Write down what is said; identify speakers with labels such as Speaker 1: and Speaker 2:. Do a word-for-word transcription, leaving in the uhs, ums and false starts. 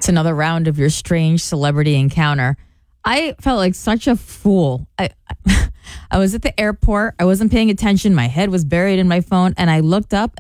Speaker 1: It's another round of your strange celebrity encounter. I felt like such a fool. I I was at the airport. I wasn't paying attention. My head was buried in my phone, and I looked up